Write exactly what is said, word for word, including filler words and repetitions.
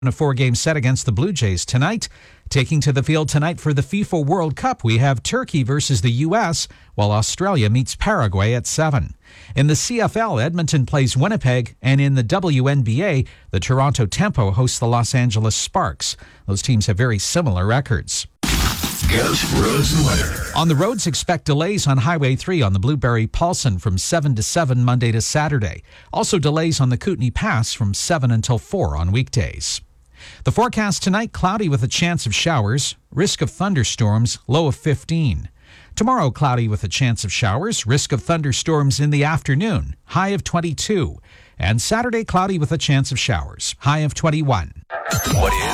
In a four-game set against the Blue Jays tonight. Taking to the field tonight for the FIFA World Cup, we have Turkey versus the U S, while Australia meets Paraguay at seven. In the C F L, Edmonton plays Winnipeg, and in the W N B A, the Toronto Tempo hosts the Los Angeles Sparks. Those teams have very similar records. Goat Roads and Weather. On the roads, expect delays on Highway three on the Blueberry-Paulson from seven to seven Monday to Saturday. Also delays on the Kootenay Pass from seven until four on weekdays. The forecast tonight, cloudy with a chance of showers, risk of thunderstorms, low of fifteen. Tomorrow, cloudy with a chance of showers, risk of thunderstorms in the afternoon, high of twenty-two. And Saturday, cloudy with a chance of showers, high of twenty-one. What is